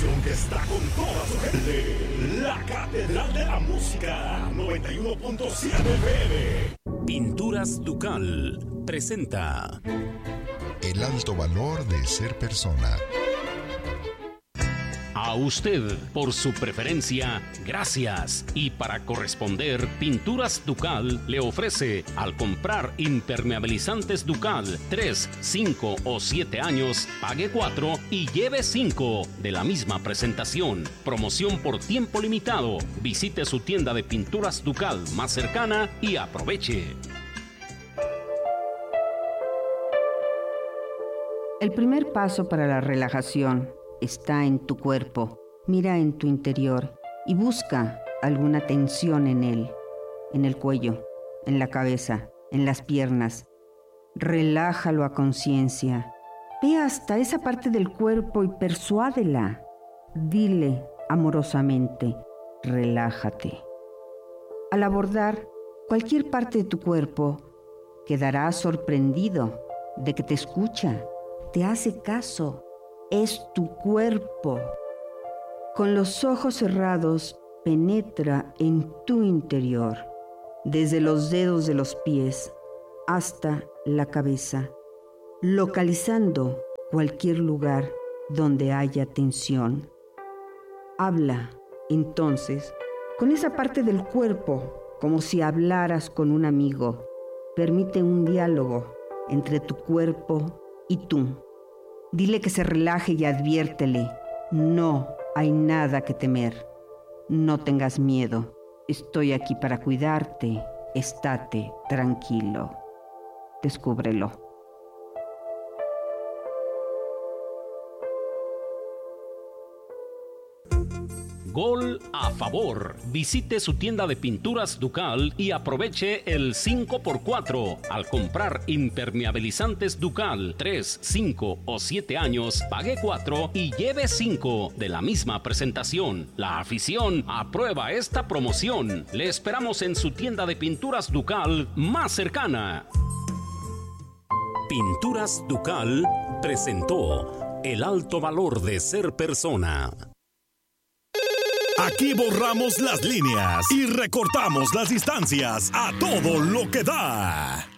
estación que está con toda su gente. La Catedral de la Música, 91.7 FM. Pinturas Ducal presenta El alto valor de ser persona. A usted, por su preferencia, gracias. Y para corresponder, Pinturas Ducal le ofrece, al comprar impermeabilizantes Ducal 3, 5 o 7 años, pague 4 y lleve 5 de la misma presentación. Promoción por tiempo limitado. Visite su tienda de Pinturas Ducal más cercana y aproveche. El primer paso para la relajación está en tu cuerpo. Mira en tu interior y busca alguna tensión en él, en el cuello, en la cabeza, en las piernas. Relájalo a conciencia. Ve hasta esa parte del cuerpo y persuádela. Dile amorosamente, relájate. Al abordar cualquier parte de tu cuerpo, quedarás sorprendido de que te escucha, te hace caso. Es tu cuerpo. Con los ojos cerrados, penetra en tu interior, desde los dedos de los pies hasta la cabeza, localizando cualquier lugar donde haya tensión. Habla, entonces, con esa parte del cuerpo, como si hablaras con un amigo. Permite un diálogo entre tu cuerpo y tú. Dile que se relaje y adviértele, no hay nada que temer. No tengas miedo, estoy aquí para cuidarte, estate tranquilo. Descúbrelo. Gol a favor. Visite su tienda de Pinturas Ducal y aproveche el 5x4. Al comprar impermeabilizantes Ducal 3, 5 o 7 años, pague 4 y lleve 5 de la misma presentación. La afición aprueba esta promoción. Le esperamos en su tienda de Pinturas Ducal más cercana. Pinturas Ducal presentó El alto valor de ser persona. Aquí borramos las líneas y recortamos las distancias a todo lo que da.